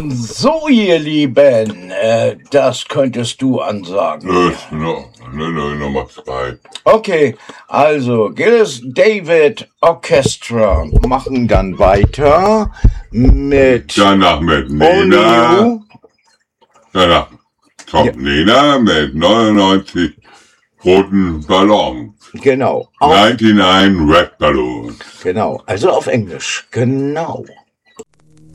So, ihr Lieben, das könntest du ansagen. Nummer 2. Okay, also Gilles David Orchestra machen dann weiter mit Danach mit Only Nena. You. Danach kommt Nena mit 99 roten Ballons. Genau, 99 Red Balloons. genau, also auf Englisch, genau.